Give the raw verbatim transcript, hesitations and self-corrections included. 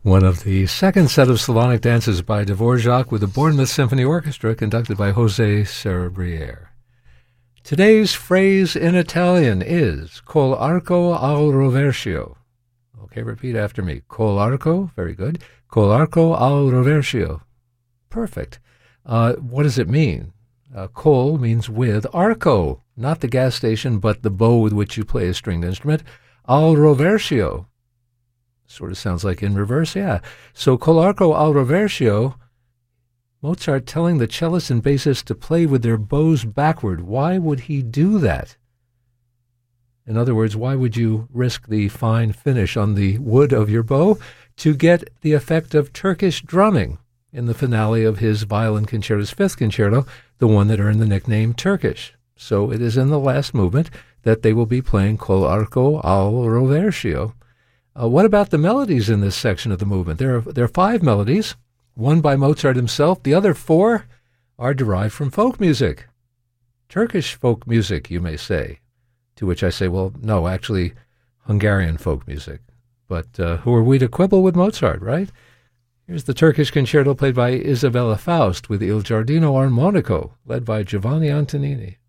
One of the second set of Slavonic dances by Dvorak with the Bournemouth Symphony Orchestra, conducted by José Cerebriere. Today's phrase in Italian is col arco al rovescio. Okay, repeat after me. Col arco, very good. Col arco al rovescio. Perfect. Uh, what does it mean? Uh, col means with. Arco, not the gas station, but the bow with which you play a stringed instrument. Al rovescio. Sort of sounds like in reverse, yeah. So, col arco al rovescio, Mozart telling the cellist and bassist to play with their bows backward. Why would he do that? In other words, why would you risk the fine finish on the wood of your bow? To get the effect of Turkish drumming in the finale of his violin concerto's fifth concerto, the one that earned the nickname Turkish. So it is in the last movement that they will be playing col arco al rovescio. Uh, what about the melodies in this section of the movement? There are, there are five melodies, one by Mozart himself. The other four are derived from folk music. Turkish folk music, you may say. To which I say, well, no, actually, Hungarian folk music. But uh, who are we to quibble with Mozart, right? Here's the Turkish concerto played by Isabella Faust with Il Giardino Armonico, led by Giovanni Antonini.